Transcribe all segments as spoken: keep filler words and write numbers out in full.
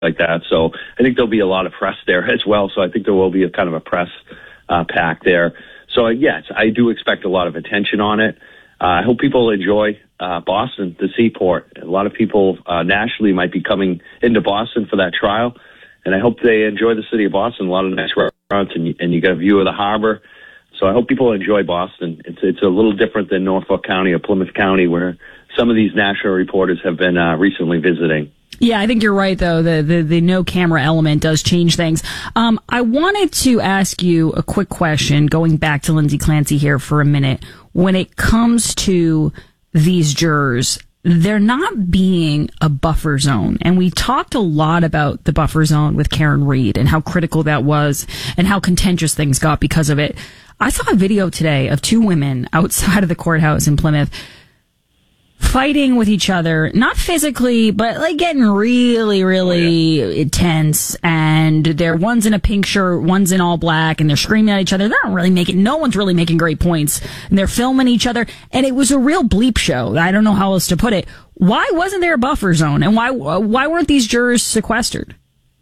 like that. So I think there'll be a lot of press there as well. So I think there will be a kind of a press uh, pack there. So, yes, I do expect a lot of attention on it. Uh, I hope people enjoy uh, Boston, the seaport. A lot of people uh, nationally might be coming into Boston for that trial, and I hope they enjoy the city of Boston. A lot of nice restaurants, and you, and you get a view of the harbor. So I hope people enjoy Boston. It's it's a little different than Norfolk County or Plymouth County, where some of these national reporters have been uh, recently visiting. Yeah, I think you're right, though. The, the, the no camera element does change things. Um, I wanted to ask you a quick question, going back to Lindsay Clancy here for a minute. When it comes to these jurors, they're not being a buffer zone. And we talked a lot about the buffer zone with Karen Read and how critical that was and how contentious things got because of it. I saw a video today of two women outside of the courthouse in Plymouth fighting with each other, not physically, but like getting really, really oh, yeah. intense. And they're one's in a pink shirt, one's in all black, and they're screaming at each other. They're not really making, no one's really making great points. And they're filming each other. And it was a real bleep show. I don't know how else to put it. Why wasn't there a buffer zone? And why, why weren't these jurors sequestered?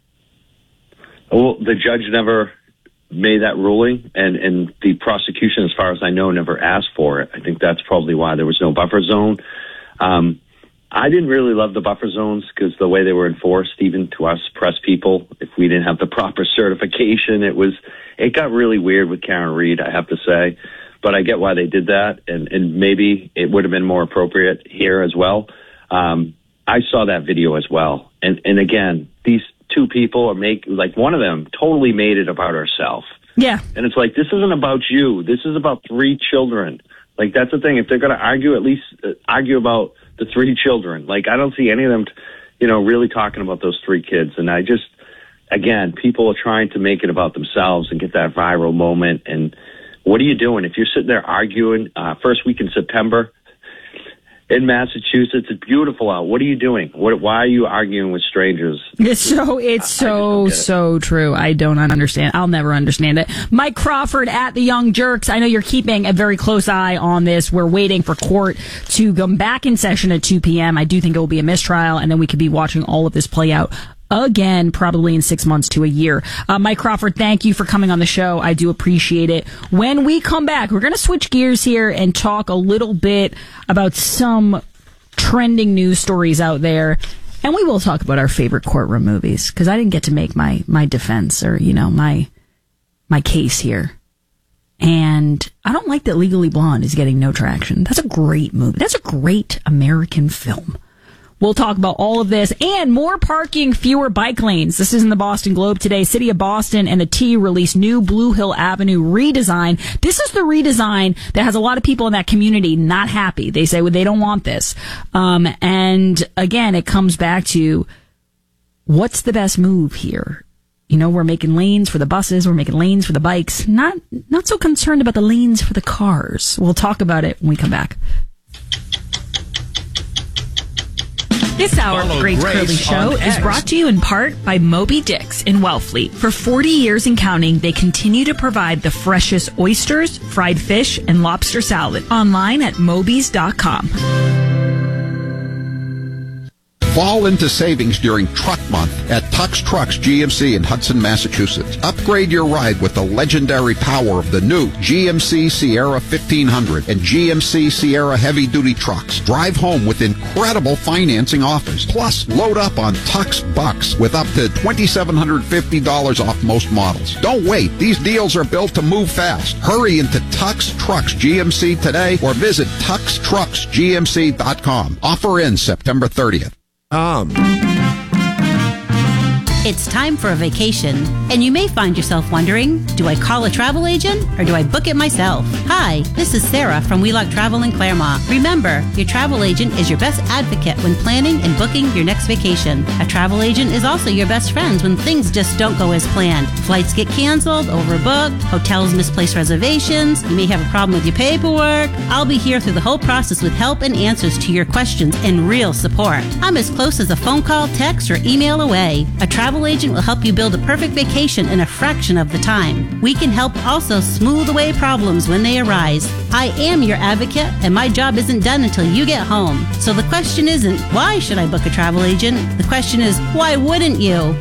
Well, the judge never made that ruling, and, and the prosecution, as far as I know, never asked for it. I think that's probably why there was no buffer zone. Um, I didn't really love the buffer zones because the way they were enforced, even to us press people, if we didn't have the proper certification, it was, it got really weird with Karen Read, I have to say. But I get why they did that, and, and maybe it would have been more appropriate here as well. Um, I saw that video as well. And, and again, these two people are make, like one of them totally made it about herself. Yeah. And it's like, this isn't about you. This is about three children. Like, that's the thing. If they're going to argue, at least uh, argue about the three children. Like, I don't see any of them, t- you know, really talking about those three kids. And I just, again, people are trying to make it about themselves and get that viral moment. And what are you doing? If you're sitting there arguing uh, first week in September in Massachusetts, it's beautiful out. What are you doing? What, why are you arguing with strangers? It's so, it's so, so true. I don't understand. I'll never understand it. Mike Crawford at the Young Jerks. I know you're keeping a very close eye on this. We're waiting for court to come back in session at two p.m. I do think it will be a mistrial, and then we could be watching all of this play out again, probably in six months to a year. Uh, Mike Crawford, thank you for coming on the show. I do appreciate it. When we come back, we're going to switch gears here and talk a little bit about some trending news stories out there. And we will talk about our favorite courtroom movies, because I didn't get to make my, my defense or, you know, my, my case here. And I don't like that Legally Blonde is getting no traction. That's a great movie. That's a great American film. We'll talk about all of this and more parking, fewer bike lanes. This is in the Boston Globe today. City of Boston and the T released new Blue Hill Avenue redesign. This is the redesign that has a lot of people in that community not happy. They say well, they don't want this. Um, and again, it comes back to what's the best move here? You know, we're making lanes for the buses. We're making lanes for the bikes. Not, not so concerned about the lanes for the cars. We'll talk about it when we come back. This hour of the Grace Curley Show is brought to you in part by Moby Dick's in Wellfleet. For forty years and counting, they continue to provide the freshest oysters, fried fish, and lobster salad. Online at mobys dot com. Fall into savings during Truck Month at Tux Trucks G M C in Hudson, Massachusetts. Upgrade your ride with the legendary power of the new G M C Sierra fifteen hundred and G M C Sierra heavy-duty trucks. Drive home with incredible financing offers. Plus, load up on Tux Bucks with up to two thousand seven hundred fifty dollars off most models. Don't wait. These deals are built to move fast. Hurry into Tux Trucks G M C today or visit tux trucks g m c dot com. Offer ends September thirtieth. Um. It's time for a vacation, and you may find yourself wondering, do I call a travel agent or do I book it myself? Hi, this is Sarah from Wheelock Travel in Claremont. Remember, your travel agent is your best advocate when planning and booking your next vacation. A travel agent is also your best friend when things just don't go as planned. Flights get canceled, overbooked, hotels misplace reservations, you may have a problem with your paperwork. I'll be here through the whole process with help and answers to your questions and real support. I'm as close as a phone call, text, or email away. A travel travel agent will help you build a perfect vacation in a fraction of the time. We can help also smooth away problems when they arise. I am your advocate, and my job isn't done until you get home. So the question isn't, why should I book a travel agent? The question is, why wouldn't you?